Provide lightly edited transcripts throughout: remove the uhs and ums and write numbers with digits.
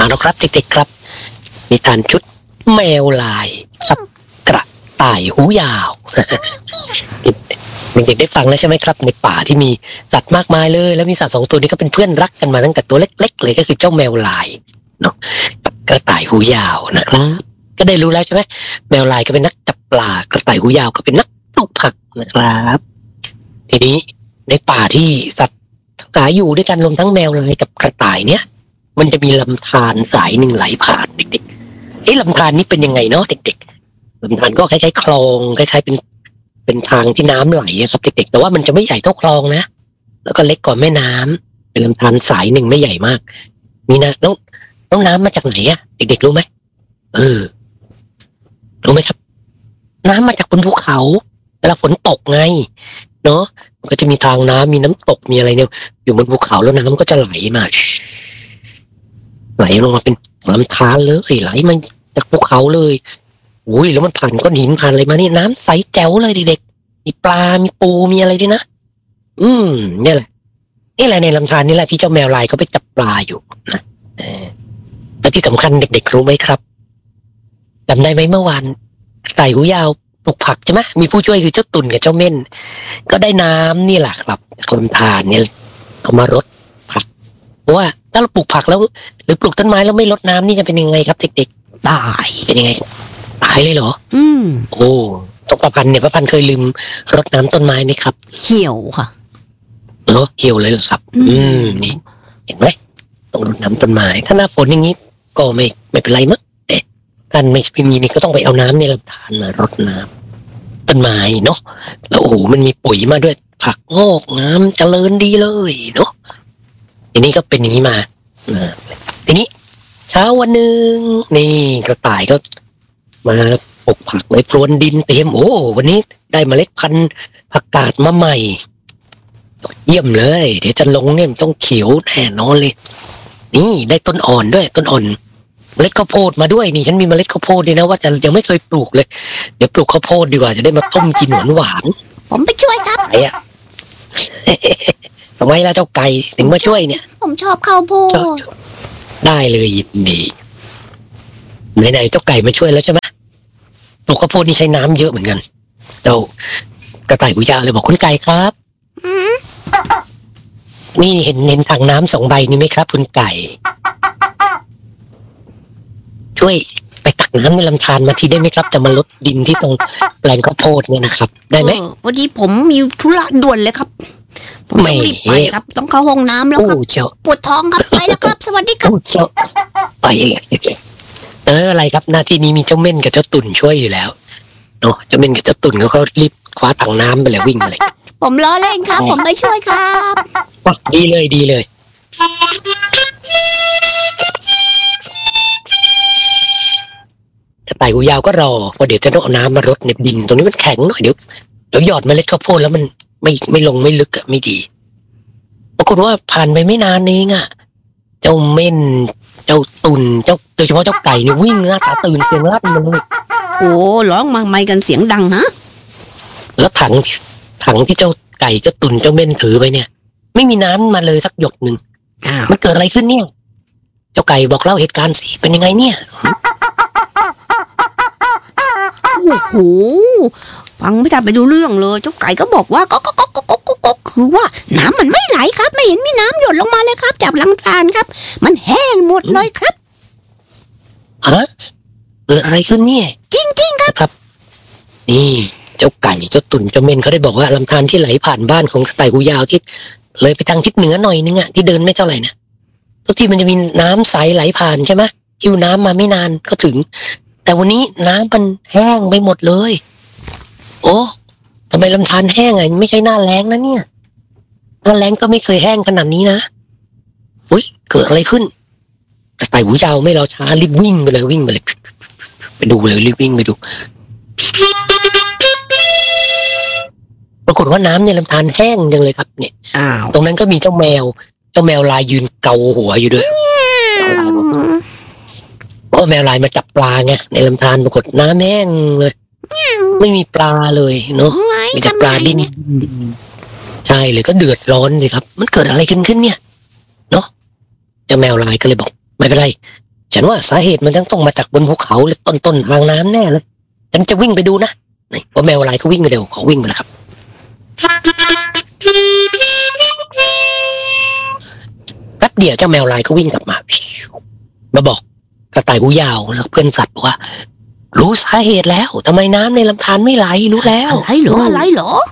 มาแล้วครับเด็กๆครับนิทานชุดแมวลายกับกระต่ายหูยาวเด็กๆได้ฟังแล้วใช่ไหมครับในป่าที่มีสัตว์มากมายเลยแล้วมีสัตว์2 ตัวนี้ก็เป็นเพื่อนรักกันมาตั้งแต่ตัวเล็กๆเลยก็คือเจ้าแมวลายเนาะกับกระต่ายหูยาวนะครับก็ได้รู้แล้วใช่ไหมแมวลายก็เป็นนักจับปลากระต่ายหูยาวก็เป็นนักปลูกผักนะครับทีนี้ในป่าที่สัตว์หลายอยู่ด้วยกันรวมทั้งแมวลายกับกระต่ายเนี่ยมันจะมีลำธารสายหนึ่งไหลผ่านเด็กๆลำธารนี้เป็นยังไงเนาะเด็กๆลำธารก็คล้ายๆคลองคล้ายๆเป็นทางที่น้ำไหลครับเด็กๆแต่ว่ามันจะไม่ใหญ่เท่าคลองนะแล้วก็เล็กกว่าแม่น้ำเป็นลำธารสายหนึ่งไม่ใหญ่มากมีนะน้องน้ำมาจากไหนอะเด็กๆรู้ไหมรู้ไหมครับน้ำมาจากบนภูเขาเวลาฝนตกไงเนาะมันก็จะมีทางน้ำมีน้ำตกมีอะไรเนี่ยอยู่บนภูเขาแล้วน้ำก็จะไหลมาไหลลงมาเป็นลำธารเลยไหลมาจากภูเขาเลยอุ้ยแล้วมันผ่านก้อนหินผ่านอะไรมานี่น้ำใสแจ๋วเลยเด็กๆมีปลามีปูมีอะไรด้วยนะนี่แหละในลำธารนี่แหละที่เจ้าแมวลายเขาไปจับปลาอยู่นะและที่สำคัญเด็กๆรู้ไหมครับจำได้ไหมเมื่อวานไก่หูยาวปลูกผักใช่ไหมมีผู้ช่วยคือเจ้าตุ่นกับเจ้าเม่นก็ได้น้ำนี่แหละครับจากลำธารเนี่ยเอามารดผักเพราะว่าถ้าเราปลูกผักแล้วหรือปลูกต้นไม้แล้วไม่รดน้ำนี่จะเป็นยังไงครับเด็กๆตายเป็นยังไงตายเลยเหรอโอ้ตกประพันธ์เนี่ยประพันธ์เคยลืมรดน้ำต้นไม้ไหมครับเหี่ยวค่ะเนาะเหี่ยวเลยเหรอครับนี่เห็นไหมต้องรดน้ำต้นไม้ถ้าหน้าฝนอย่างนี้ก็ไม่เป็นไรมั้งแต่การไม่มีนี่ก็ต้องไปเอาน้ำในลำธารมารดน้ำต้นไม้เนาะแล้วโอ้โหมันมีปุ๋ยมาด้วยผักงอกงามเจริญดีเลยเนาะทีนี้ก็เป็นอย่างนี้มาทีนี้เช้าวันหนึ่งนี่กระต่ายก็มาปลูกผักเลยพรวนดินเต็มวันนี้ได้เมล็ดพันธุ์ผักกาดมาใหม่เยี่ยมเลยเดี๋ยวจะลงเนี่ยต้องเขียวแน่นอนเลยนี่ได้ต้นอ่อนด้วยต้นอ่อนเมล็ดข้าวโพดมาด้วยนี่ฉันมีเมล็ดข้าวโพดด้วยนะว่าจะยังไม่เคยปลูกเลยเดี๋ยวปลูกข้าวโพดดีกว่าจะได้มาต้มกินหวานผมไปช่วยครับไก่อะทำไมล่ะเจ้าไก่ถึงมาช่วยเนี่ยผมชอบข้าวโพดได้เลยยินดีไหนๆเจ้าไก่มาช่วยแล้วใช่ไหมปลูกข้าวโพดนี่ใช้น้ำเยอะเหมือนกันเจ้ากระต่ายหูยาวเลยบอกคุณไก่ครับนี่เห็นถังน้ำ2 ใบนี่ไหมครับคุณไก่ช่วยไปตักน้ำในลำธารมาทีได้ไหมครับจะมาลดดินที่ตรงแปลงข้าวโพดเนี่ยนะครับได้ไหมวันนี้ผมมีธุระด่วนเลยครับผมต้องรีบไปครับต้องเข้าห้องน้ำแล้วครับปวดท้องครับไปแล้วครับสวัสดีครับไปอะไรครับหน้าที่นี้มีเจ้าเม่นกับเจ้าตุ่นช่วยอยู่แล้วเนาะเจ้าเม่นกับเจ้าตุ่นเขารีบคว้าถังน้ำไปเลยวิ่งมาเลยผมล้อเล่นครับผมไม่ช่วยครับดีเลยกระต่ายหูยาวก็รอพอเดี๋ยวจะต้องเอาน้ำมารดในดินตรงนี้มันแข็งหน่อยเดี๋ยวหยอดเมล็ดข้าวโพดแล้วมันไม่ลงไม่ลึกอะไม่ดีปรากฏว่าผ่านไปไม่นานเองอะเจ้าเม่นเจ้าตุ่นโดยเฉพาะเจ้าไก่เนี่ยวิ่งหน้าตาตื่นเสียงลั่นเลยร้องมาไม่กันเสียงดังฮะแล้วถังที่เจ้าไก่เจ้าตุ่นเจ้าเม่นถือไปเนี่ยไม่มีน้ำมาเลยสักหยดหนึ่งมันเกิดอะไรขึ้นเนี่ยเจ้าไก่บอกเล่าเหตุการณ์สิเป็นยังไงเนี่ยโอ้โหฟังไม่ทันไปดูเรื่องเลยเจ้าไก่ก็บอกว่าก็คือว่าน้ำมันไม่ไหลครับไม่เห็นมีน้ำหยดลงมาเลยครับจากลำธารครับมันแห้งหมดเลยครับเกิดอะไรขึ้นเนี่ยจริงครับนี่เจ้าไก่เจ้าตุ่นเจ้าเม่นเขาได้บอกว่าลำธารที่ไหลผ่านบ้านของกระต่ายหูยาวที่เลยไปทางทิศเหนือหน่อยนึงอะที่เดินไม่เท่าไหร่นะทุกที่มันจะมีน้ำใสไหลผ่านใช่ไหมหิวน้ำมาไม่นานก็ถึงแต่วันนี้น้ำมันแห้งไปหมดเลยโอ้ทำไมลำธารแห้งอ่ะไม่ใช่หน้าแล้งนะเนี่ยหน้าแล้งก็ไม่เคยแห้งขนาดนี้นะอุ้ยเกิดอะไรขึ้นกระต่ายหูยาวไม่รอช้ารีบวิ่งไปเลยไปดูเลยรีบวิ่งไปดูปรากฏว่าน้ำในลำธารแห้งจังเลยครับเนี่ยตรงนั้นก็มีเจ้าแมวลายยืนเกาหัวอยู่ด้วยเพราะแมวลายมาจับปลาไงในลำธารปรากฏน้ำแห้งเลยไม่มีปลาเลยเนาะมีแต่ปลาดิ้นใช่เลยก็เดือดร้อนเลยครับมันเกิดอะไรขึ้นเนี่ยเนาะเจ้าแมวลายก็เลยบอกไม่เป็นไรฉันว่าสาเหตุมันต้องมาจากบนภูเขาหรือต้นทางน้ำแน่เลยฉันจะวิ่งไปดูนะนี่พอแมวลายก็วิ่งเร็วเขาวิ่งไปแล้วครับแป๊บเดียวเจ้าแมวลายก็วิ่งกลับมาบอกกระต่ายหูยาวแล้วเพื่อนสัตว์บอกว่ารู้สาเหตุแล้วทำไมน้ำในลำธารไม่ไหลรู้แล้วอะไรเหรอ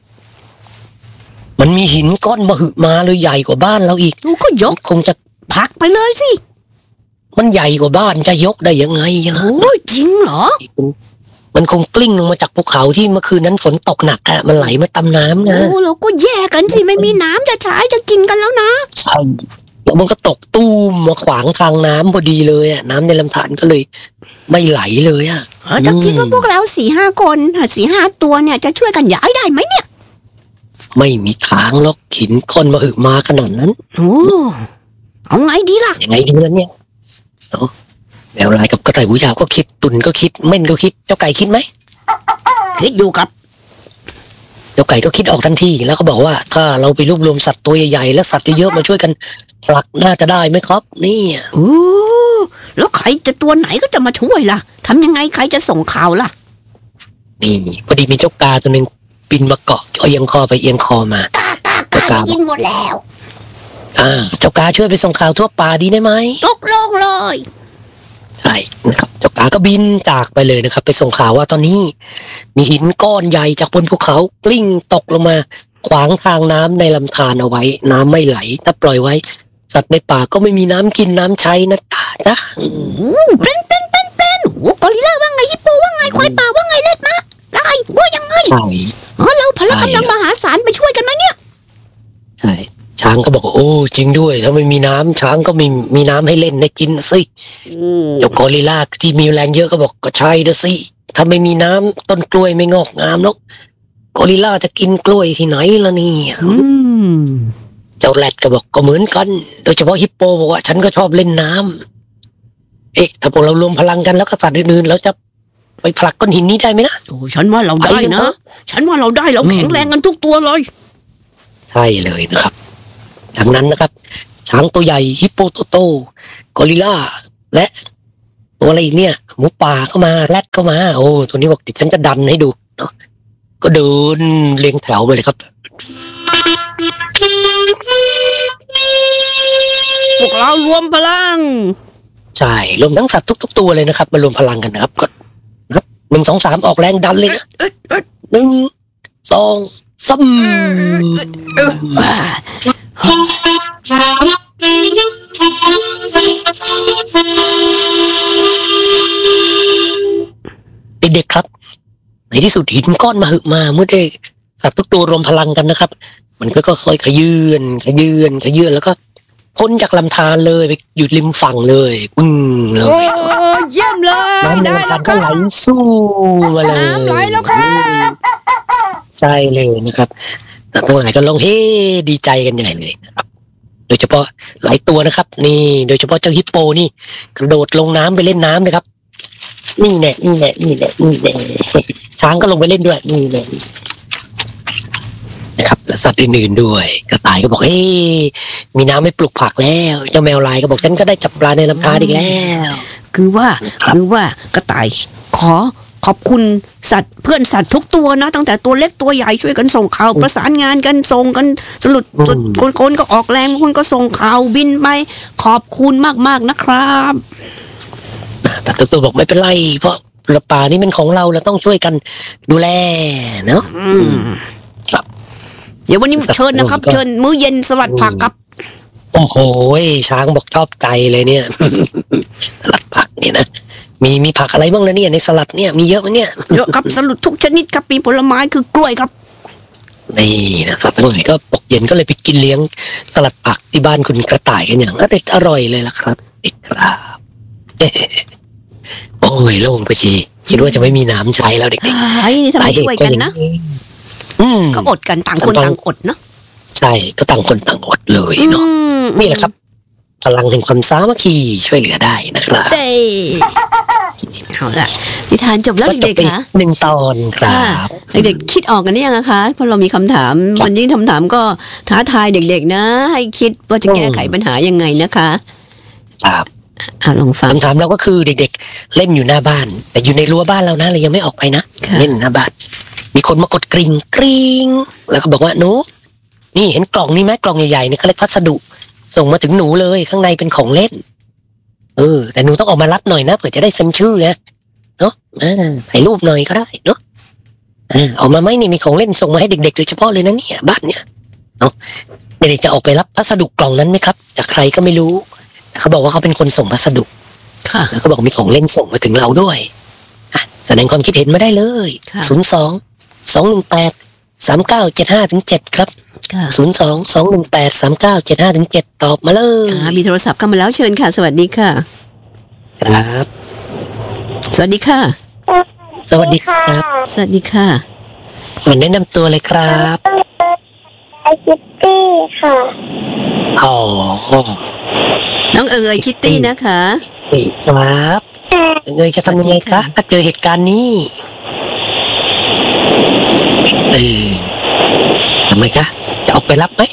มันมีหินก้อนมหึมาเลยใหญ่กว่าบ้านเราอีกก็ยกคงจะผลักไปเลยสิมันใหญ่กว่าบ้านจะยกได้ยังไงล่ะโอ้ยจริงเหรอมันคงกลิ้งลงมาจากภูเขาที่เมื่อคืนนั้นฝนตกหนักอะมันไหลมาตามน้ำนะโอ้เราก็แย่กันสิไม่มีน้ำจะใช้จะกินกันแล้วนะใช่แล้วมันก็ตกตู้มมาขวางทางน้ำพอดีเลยอะน้ำในลำธารก็เลยไม่ไหลเลยอะจะคิดว่าพวกเรา4-5 คน4-5 ตัวเนี่ยจะช่วยกันย้ายได้ไหมเนี่ยไม่มีทางหรอกหินก้อนมหึมาขนาดนั้นโอ้เอาไงดีล่ะยังไงดีล่ะเนี่ยแมวลายกับกระต่ายหูยาวก็คิดตุ่นก็คิดเม่นก็คิดเจ้าไก่คิดไหมคิดอยู่ครับเจ้าไก่ก็คิดออกทันทีแล้วก็บอกว่าถ้าเราไปรวบรวมสัตว์ตัวใหญ่ๆและสัตว์เยอะๆมาช่วยกันผลักน่าจะได้ไหมครับนี่โอ้แล้วใครจะตัวไหนก็จะมาช่วยล่ะทำยังไงใครจะส่งข่าวล่ะนี่พอดีมีเจ้ากาตัวหนึ่งบินมาเกาะเอียงคอไปเอียงคอมากาได้ยินหมดแล้วเจ้ากาช่วยไปส่งข่าวทั่วป่าดีได้ไหมตกลงเลยใช่นะครับเจ้ากาก็บินจากไปเลยนะครับไปส่งข่าวว่าตอนนี้มีหินก้อนใหญ่จากบนภูเขากลิ้งตกลงมาขวางทางน้ำในลำธารเอาไว้น้ำไม่ไหลถ้าปล่อยไว้สัตว์ในป่าก็ไม่มีน้ำกินน้ำใช้นะจ๊ะเป็นโอ้กอริลลาว่าไงฮิปโปว่าไงควายป่าว่าไงเล็ดมะได้ว่ายังไงใช่เราพละกำลังมหาศาลไปช่วยกันไหมเนี่ยใช่ช้างก็บอกโอ้จริงด้วยถ้าไม่มีน้ำช้างก็มีน้ำให้เล่นให้กินสิเดี๋ยวกอริลลาที่มีแรงเยอะก็บอกก็ใช่ด้วยสิถ้าไม่มีน้ำต้นกล้วยไม่งอกงามหรอกกอริลลาจะกินกล้วยที่ไหนล่ะนี่เจ้าแรดก็บอกก็เหมือนกันโดยเฉพาะฮิปโปบอกว่าฉันก็ชอบเล่นน้ำถ้าพวกเรารวมพลังกันแล้วก็สัตว์อื่นๆแล้วจะไปผลักก้อนหินนี้ได้ไหมนะโอ้ฉันว่าเราได้นะฉันว่าเราได้เราแข็งแรงกันทุกตัวเลยใช่เลยนะครับดังนั้นนะครับช้างตัวใหญ่ฮิปโปโตกอริลลาและตัวอะไรเนี่ยหมูป่าเข้ามาแรดเข้ามาโอ้ตัวนี้บอกเดี๋ยวฉันจะดันให้ดูเนาะก็เดินเรียงแถวไปเลยครับพวกเรารวมพลังใช่รวมทั้งสัตว์ทุกๆตัวเลยนะครับมารวมพลังกันนะครับก็นับ1 2 3ออกแรงดันเลยนะ1 2 3เด็กๆครับในที่สุดหินก้อนมหึมาเมื่อได้สัตว์ทุกตัวรวมพลังกันนะครับมันก็ค่อยขยื่นแล้วก็พ้นจากลำธารเลยไปอยู่ริมฝั่งเลยเลยโอ้เยี่ยมเลยน้ำในลำธารก็ไหลสู้มาเลยน้ำไหลแล้วครับใช่เลยนะครับแต่ทั้งหลายก็ร้องเฮ้ดีใจกันใหญ่เลยนะครับโดยเฉพาะหลายตัวนะครับนี่โดยเฉพาะเจ้าฮิปโปนี่กระโดดลงน้ำไปเล่นน้ำเลยครับนี่แน่ช้างก็ลงไปเล่นด้วยนี่แน่นะครับและสัตว์อื่นๆด้วยกระต่ายก็บอกมีน้ำไม่ปลูกผักแล้วเจ้าแมวลายก็บอกฉันก็ได้จับปลาในลำธารอีกแล้วคือว่ากระต่ายขอบคุณสัตว์เพื่อนสัตว์ทุกตัวนะตั้งแต่ตัวเล็กตัวใหญ่ช่วยกันส่งข่าวประสานงานกันส่งกันสรุปคนก็ออกแรงคนก็ส่งข่าวบินไปขอบคุณมากๆนะครับแต่ตัวบอกไม่เป็นไรเพราะป่านี้เป็นของเราต้องช่วยกันดูแลเนาะครับเดี๋ยววันนี้เชิญนะครับเชิญมื้อเย็นสลัดผักครับโอ้โหช้างบอกชอบใจเลยเนี่ยสลัดผักเนี่ยนะมีผักอะไรบ้างนะเนี่ยในสลัดเนี่ยมีเยอะมั้ยเนี่ยเยอะครับสลัดทุกชนิดครับมีผลไม้คือกล้วยครับนี่นะสัตว์ทั้งหลายก็ตกเย็นก็เลยไปกินเลี้ยงสลัดผักที่บ้านคุณกระต่ายกันอย่างอร่อยเลยล่ะครับเด็กครับโอ้ยโล่งไปทีคิดว่าจะไม่มีน้ำใช้แล้วเด็กๆนี่ทำไมช่วยกันนะก็อดกันต่างคนต่างอดเนาะใช่ก็ต่างคนต่างอดเลยเนาะนี่แหละครับพลังแห่งความสามัคคีช่วยเหลือได้นะครับเจ้เอาล่ะนิทานจบแล้วเด็กๆค่ะ 1 ตอนครับเด็กๆคิดออกกันหรือยังคะเพราะเรามีคำถามวันนี้คำถามก็ท้าทายเด็กๆนะให้คิดว่าจะแก้ไขปัญหายังไงนะคะครับลองฟังคำถามเราก็คือเด็กๆเล่นอยู่หน้าบ้านแต่อยู่ในรั้วบ้านเรานะเรายังไม่ออกไปนะเล่นหน้าบ้านมีคนมากดกริ่งกริ๊งแล้วก็บอกว่าหนูนี่เห็นกล่องนี้ไหมกล่องใหญ่ๆนี่เขาเรียกพัสดุส่งมาถึงหนูเลยข้างในเป็นของเล่นแต่หนูต้องออกมารับหน่อยนะเผื่อจะได้เซ็นชื่อไงเนาะถ่ายรูปหน่อยก็ได้เนาะออกมาไหมนี่มีของเล่นส่งมาให้เด็กๆโดยเฉพาะเลยนะเนี่ยบ้านเนี่ยเนาะเด็กๆจะออกไปรับพัสดุกล่องนั้นไหมครับจากใครก็ไม่รู้เขาบอกว่าเขาเป็นคนส่งพัสดุค่ะแล้วก็บอกมีของเล่นส่งมาถึงเราด้วยแสดงความคิดเห็นมาได้เลย02-218-3975-7ครับ02-218-3975-7ตอบมาเลยมีโทรศัพท์เข้ามาแล้วเชิญค่ะสวัสดีค่ะครับสวัสดีค่ะสวัสดีครับสวัสดีค่ะแนะนำตัวเลยครับคิตตี้ค่ะอ๋อน้องคิตตี้นะคะครับจะทำยังไงคะถ้าเจอเหตุการณ์นี้ทำไมคะจะออกไปรับไหม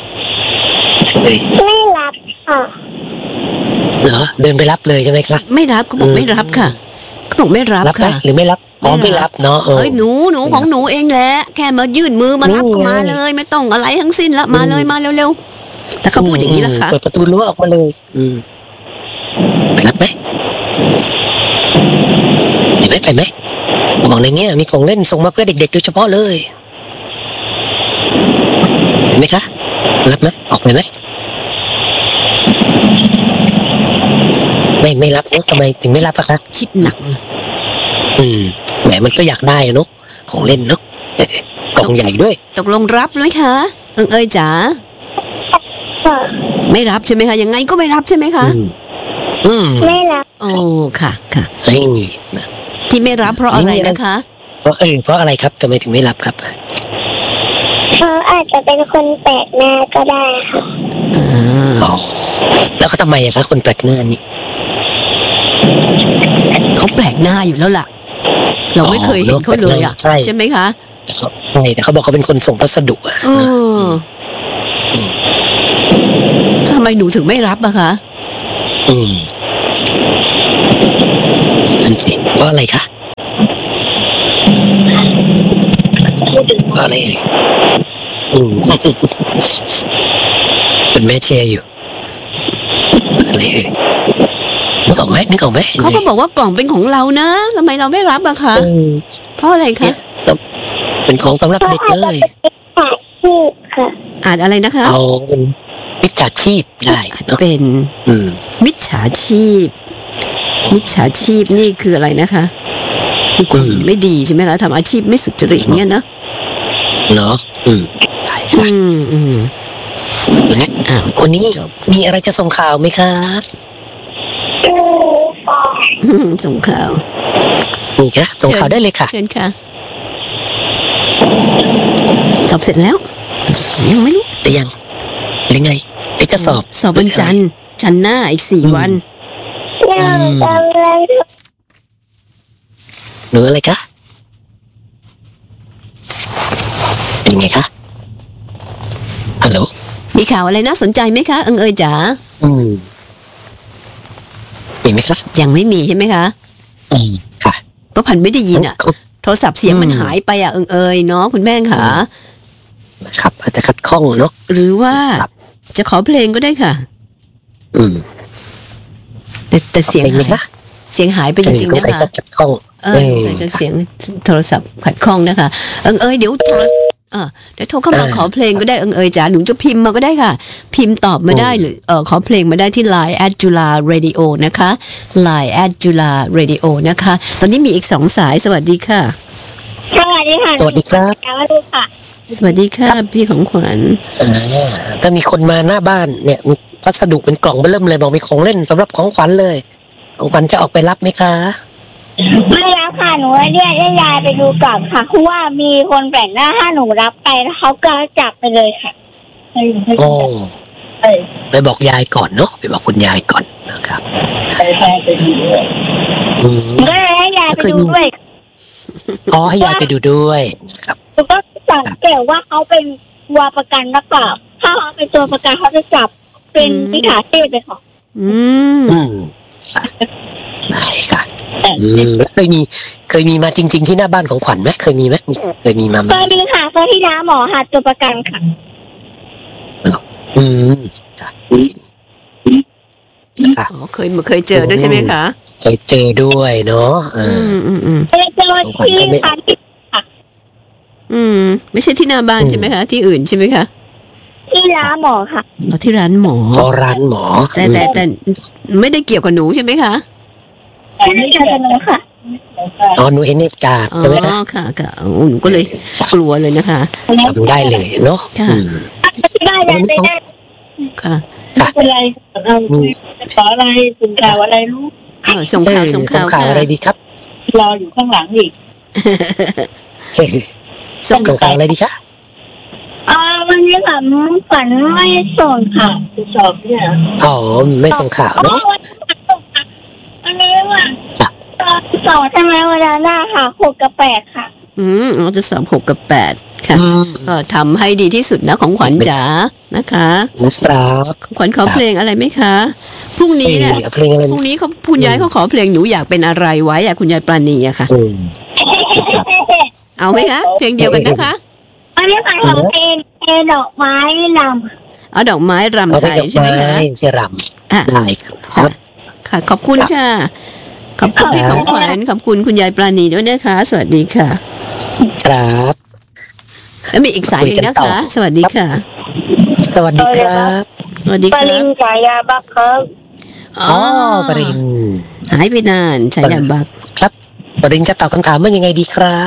ไม่รับค่ะเหรอเดินไปรับเลยใช่ไหมคะไม่รับก็บอกไม่รับค่ะก็บอกไม่รับค่ะหรือไม่รับไม่รับเนาะหนูของหนูเองแหละแค่มายื่นมือมารับก็มาเลยไม่ต้องอะไรทั้งสิ้นละมาเลยมาเร็วๆแต่เขาพูดอย่างนี้ล่ะค่ะเปิดประตูรั้วออกมาเลยไปรับไหมไปไหมบอกในเงี้ยมีของเล่นส่งมาเพื่อเด็กๆโดยเฉพาะเลยเห็นไหมคะรับไหมออกไปไหมไม่รับเนาะทำไมถึงไม่รับอะคะคิดหนักแหมมันก็อยากได้เนาะของเล่นเนาะกล่องใหญ่ด้วยตกลงรับไหมคะจ๋าไม่รับใช่ไหมคะยังไงก็ไม่รับใช่ไหมคะไม่รับโอ้ค่ะที่ไม่รับเพราะอะไรนะคะเพราะอะไรครับทำไมถึงไม่รับครับเขาอาจจะเป็นคนแปลกหน้าก็ได้ค่ะแล้วเขาทำไมอะคะคนแปลกหน้านี่เขาแปลกหน้าอยู่แล้วล่ะเราไม่เคยเห็นเขาเลยอ่ะใช่ไหมคะใช่แต่เขาบอกเขาเป็นคนส่งพัสดุทำไมหนูถึงไม่รับอะคะนั่นสิเพราะอะไรคะเพราะอะไรเป็นแม่เชียร์อยู่อะไรนึกออกไหมเขาก็บอกว่ากล่องเป็นของเรานะทำไมเราไม่รับอะคะเพราะอะไรคะเป็นของสำหรับเด็กเลยอ่านอะไรนะคะเอาเป็นมิจฉาชีพได้เป็นมิจฉาชีพนี่คืออะไรนะคะคือคนไม่ดีใช่ไหมคะทำอาชีพไม่สุจริตเงี้ยเนาะใช่และคนนี้มีอะไรจะส่งข่าวไหมครับส่งข่าวนี่ค่ะส่งข่าวได้เลยค่ะเชิญค่ะสอบเสร็จแล้วยังไม่รู้แต่ยังไงจะสอบวันจันทร์หน้าอีก4 วันหนูอะไรคะเป็นยังไงคะฮัลโหลมีข่าวอะไรน่าสนใจไหมคะจ๋ามีไหมครับยังไม่มีใช่ไหมคะค่ะเพราะพันไม่ได้ยินอ่ะโทรศัพท์เสียงมันหายไปอ่ะเนาะคุณแม่ค่ะครับอาจจะขัดข้องเนาะหรือว่าจะขอเพลงก็ได้ค่ะแต่เสียงหายไปจริงๆนะคะขัดข้องจากเสียงโทรศัพท์ขัดข้องนะคะเดี๋ยวโทรเข้ามาขอเพลงก็ได้จ๋าหนูจะพิมพ์มาก็ได้ค่ะพิมพ์ตอบมาได้หรือขอเพลงมาได้ที่ Line @jularadio นะคะ Line @jularadio นะคะตอนนี้มีอีก2 สายสวัสดีค่ะสวัสดีค่ะสวัสดีครับสวัสดีค่ะพี่ของขวัญถ้ามีคนมาหน้าบ้านเนี่ยมีพัสดุเป็นกล่องเริ่มเลยบอกมีของเล่นสำหรับของขวัญเลยของขวัญจะออกไปรับไหมคะไม่รับค่ะหนูเรียกยายไปดูก่อนค่ะเพราะว่ามีคนแปลกหน้าถ้าหนูรับไปเขาก็จับไปเลยค่ะไปบอกยายก่อนเนาะไปบอกคุณยายก่อนนะครับไปดูก็ให้ยายไปดูด้วยให้ยายไปดูด้วยครับก็สังเกตว่าเขาเป็นตัวประกันหรือเปล่าถ้าเขาเป็นตัวประกันเขาจะจับเป็นมิจฉาชีพเลยค่ะอืมได้ค่ะแล้วเคยมีมาจริงๆที่หน้าบ้านของขวัญไหมเคยมีไหมเคยมีมาไหมก็มีค่ะก็ที่น้าหมอหาตัวประกันค่ะค่ะค่ะอ๋อเคยเจอด้วยใช่ไหมคะเคยเจอด้วยเนาะไปเจอที่ค่ะไม่ใช่ที่หน้าบ้านใช่ไหมคะที่อื่นใช่ไหมคะที่ร้านหมอค่ะเอาที่ร้านหมอร้านหมอแต่ไม่ได้เกี่ยวกับหนูใช่ไหมคะไม่ใช่เป็นเลยค่ะหนูเห็นเหตุการณ์อ๋อใช่ไหมคะค่ะหนูก็เลยกลัวเลยนะคะจำได้เลยเนาะค่ะได้ได้ได้ค่ะไม่เป็นไรเราขออะไรส่งข่าวอะไรรู้ส่งข่าวส่งค่ะข่าวอะไรดีครับรออยู่ข้างหลังอีกส่งข่าวอะไรดีคะวันนี้ค่ะฝันไม่ส่งค่ะสอบเนี่ยไม่ส่งข่าวเนาะวันนี้ว่าสอบทำไมเวลาหน้าค่ะ6 กับ 8ค่ะเราจะสอบ6 กับ 8ค่ะก็ทำให้ดีที่สุดนะของขวัญจ๋านะคะนะครับขวัญขอเพลงอะไรไหมคะพรุ่งนี้เนี่ยเพลงอะไรพรุ่งนี้คุณยายเขาขอเพลงหนูอยากเป็นอะไรไว้คุณยายปราณีอะค่ะเอาไหมคะเพลงเดียวกันนะคะวันนี้ฝันของเป็นดอกไม้ลำเอาดอกไม้รำไทยใช่ไหมคะเชรำได้ครับค่ะขอบคุณค่ะขอบคุณพี่ของขวัญขอบคุณคุณยายปราณีด้วยนะคะสวัสดีค่ะครับแล้วมีอีกสายหนึ่งนะคะ สวัสดีค่ะสวัสดีครับสวัสดีปครัรินบฉายาบักครับปรินหายไปนานฉายาบักครับปรินจะตอบคำถามว่ายังไงดีครับ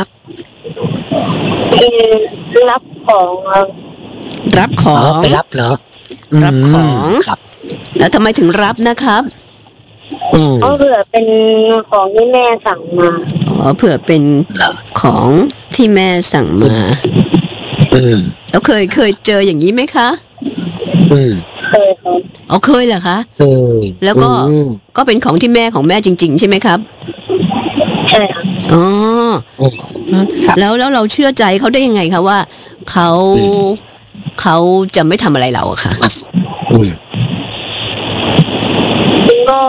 รับของครับรับของไปรับเหรอรับของครับแล้วทำไมถึงรับนะครับก็เผื่อเป็นของที่แม่สั่งมาเผื่อเป็นของที่แม่สั่งมาแล้วเคยเจออย่างนี้ไหมคะเคยครับเคยเหรอคะ แล้วก็เป็นของที่แม่ของแม่จริงๆใช่ไหมครับใช่ครับอ๋อแล้วเราเชื่อใจเขาได้ยังไงคะว่าเขาจะไม่ทำอะไรเราอะค่ะก็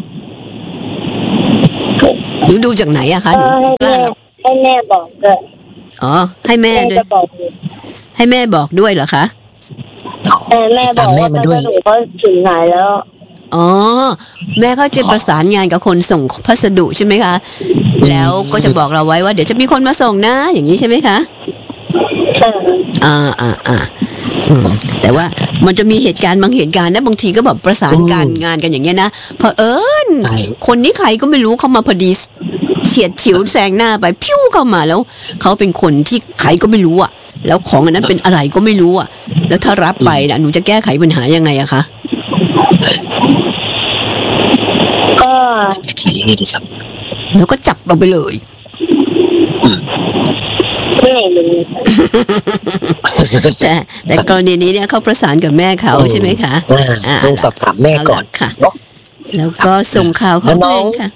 หนูดูจากไหนอะคะหนูกล้าให้แม่บอกด้วยให้แม่ด้วยจะบอกให้แม่บอกด้วยเหรอคะแม่บอกว่าพัสดุเขาถึงไหนแล้วแม่ก็จะประสานงานกับคนส่งพัสดุใช่ไหมคะแล้วก็จะบอกเราไว้ว่าเดี๋ยวจะมีคนมาส่งนะอย่างนี้ใช่ไหมคะใช่แต่ว่ามันจะมีเหตุการณ์บางเหตุการณ์นะบางทีก็แบบประสานการงานกันอย่างเงี้ยนะเผอิญคนนี้ใครก็ไม่รู้เข้ามาพอดีเฉียดฉิวแซงหน้าไปพิ้วเข้ามาแล้วเขาเป็นคนที่ใครก็ไม่รู้อะแล้วของอันนั้นเป็นอะไรก็ไม่รู้อะแล้วถ้ารับไปนะหนูจะแก้ไขปัญหายังไงอะคะก็แล้วก็จับเราไปเลยไม่รู้แต่กรณีนี้เนี่ยเขาประสานกับแม่เขาใช่ไหมคะต้องสอบถามแม่ก่อนค่ะแล้วก็ส่งข่าวเขาเองค่ะ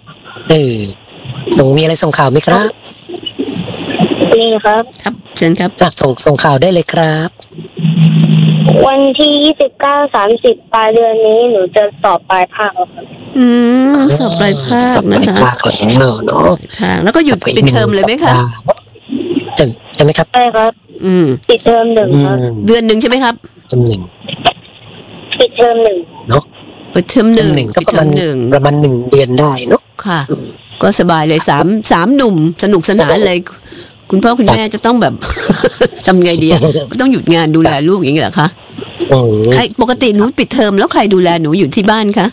ส่งมีอะไรส่งข่าวไหมครับนี่ครับครับเชิญครับส่งข่าวได้เลยครับวันที่29-30ปลายเดือนนี้หนูจะสอบปลายภาคครับสอบปลายภาคนะคะภาคแล้วเนาะแล้วก็หยุดปิดเทอมเลยไหมคะใช่ไหมครับใช่ครับปิดเทอม1ครับเดือน1ใช่ไหมครับเทอม1 ปิดเทอม1 เนาะปิดเทอม1 ก็ประมาณ1เดือนได้เนาะค่ะก็สบายเลย3หนุ่มสนุกสนานเลยคุณพ่อคุณแม่จะต้องแบบทำไงดีก็ต้องหยุดงานดูแลลูกอย่างนี้เหรอคะใครปกติหนูปิดเทอมแล้วใครดูแลหนูอยู่ที่บ้านคะ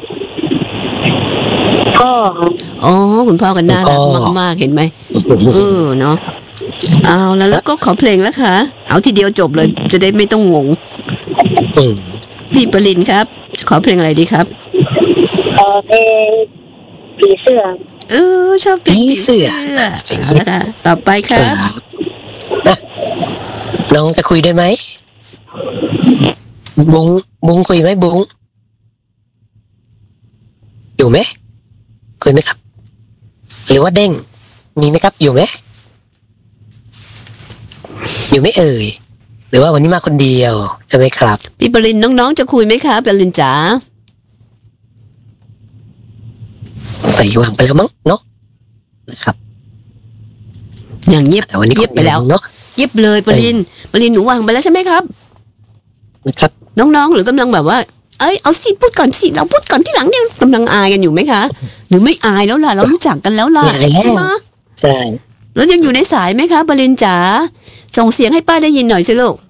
พ่อคุณพ่อกันน่ารักมากๆเห็นไหมเนาะเอาแล้วก็ขอเพลงแล้วค่ะเอาทีเดียวจบเลยจะได้ไม่ต้องงงพี่ปรินครับขอเพลงอะไรดีครับเพลงผีเสื้อชอบผีเสื้อแล้วค่ะต่อไปครับน้องจะคุยได้ไหมบุ้งคุยไหมบุ้งอยู่ไหมคุยไหมครับหรือว่าเด้งมีไหมครับอยู่ไหมอยู่ไม่เอ่ยหรือว่าวันนี้มาคนเดียวใช่ไหมครับพี่ปรินน้องๆจะคุยไหมคะปรินจ๋าวางไปแล้วมั้งเนาะนะครับอย่างเงียบแต่วันนี้เงียบไปแล้วเนาะเงียบเลยปรินหนูวางไปแล้วใช่ไหมครับนะครับน้องๆหรือกำลังแบบว่าเอาสิพูดก่อนสิเราพูดก่อนที่หลังเนี่ยกำลังอายกันอยู่ไหมคะหรือไม่อายแล้วล่ะเรารู้จักกันแล้วล่ะใช่ไหมใช่แล้วยังอยู่ในสายไหมคะปรินจ๋าส่งเสียงให้ป้าได้ยินหน่อยสิลูก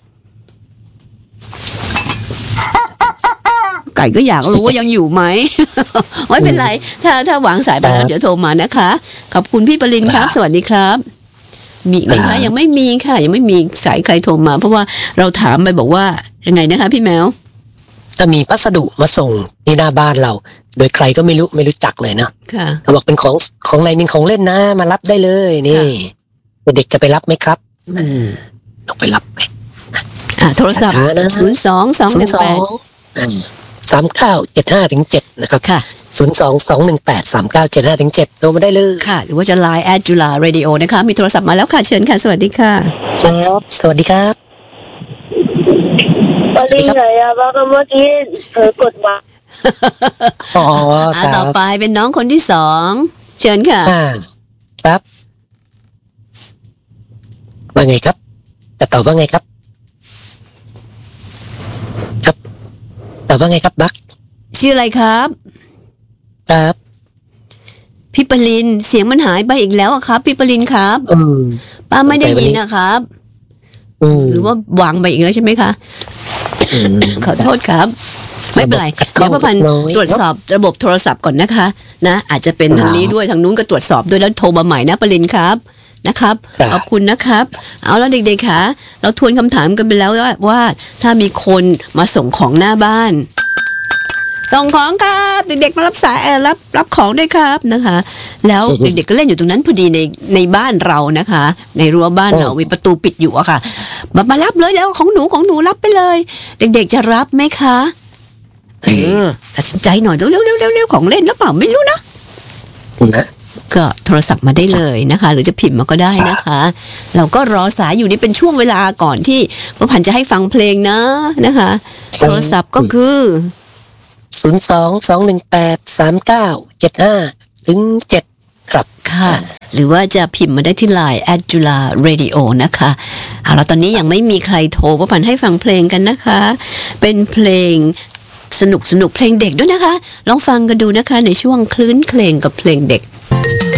ไก่ก็อยากรู้ว่ายังอยู่ไหม ไม่เป็นไรถ้าวางสายไปแล้วเดี๋ยวโทรมานะคะขอบคุณพี่ปรินครับสวัสดีครับมีไหมคะยังไม่มีค่ะยังไม่มีสายใครโทรมาเพราะว่าเราถามไปบอกว่ายังไงนะคะพี่แมวจะมีพัสดุมาส่งที่หน้าบ้านเราโดยใครก็ไม่รู้จักเลยนะเขาบอกเป็นของในมีของเล่นนะมารับได้เลยนี่เด็กจะไปรับไหมครับต้องไปรับไหมโทรศัพท์ 02-218-3975-7นะครับค่ะ 02-218-3975-7โทรมาได้เลยค่ะหรือว่าจะ Line @JULA-Radio นะคะมีโทรศัพท์มาแล้วค่ะเชิญค่ะสวัสดีค่ะครับสวัสดีครับปรินไหนอะบ้างเมื่อกี้กดมาต่อไปเป็นน้องคนที่2เชิญค่ะครับว่าไงครับจะตอบว่าไงครับครับตอบว่าไงครับบักชื่ออะไรครับครับพี่ปรินเสียงมันหายไปอีกแล้วอะครับพี่ปรินครับป้าไม่ได้ยินนะครับหรือว่าวางไปอีกแล้วใช่ไหมคะขอโทษครับไม่เป็นไรเดี๋ยวป้าพันตรวจสอบระบบโทรศัพท์ก่อนนะคะนะอาจจะเป็นทางนี้ด้วยทางนู้นก็ตรวจสอบด้วยแล้วโทรมาใหม่นะปรินครับนะครับขอบคุณนะครับเอาแล้วเด็กๆค่ะเราทวนคำถามกันไปแล้วว่าถ้ามีคนมาส่งของหน้าบ้านส่งของครับเด็กๆมารับสายรับของด้วยครับนะคะแล้วเด็กๆก็เล่นอยู่ตรงนั้นพอดีในบ้านเรานะคะในรั้วบ้านเรามีประตูปิดอยู่อะค่ะมารับเลยแล้วของหนูรับไปเลยเด็กๆจะรับไหมคะตัดสินใจหน่อยเร็วของเล่นแล้วเปล่าไม่รู้นะก็โทรศัพท์มาได้เลยนะคะหรือจะพิมพ์มาก็ได้นะคะเราก็รอสายอยู่นี่เป็นช่วงเวลาก่อนที่ป้าพันจะให้ฟังเพลงนะคะโทรศัพท์ก็คือ 02-218-3975-7ครับค่ะหรือว่าจะพิมพ์มาได้ที่ Line @JULA-Radio นะคะเอาแล้วตอนนี้ยังไม่มีใครโทรป้าพันให้ฟังเพลงกันนะคะเป็นเพลงสนุกเพลงเด็กด้วยนะคะลองฟังกันดูนะคะในช่วงคลื่นเพลงกับเพลงเด็ก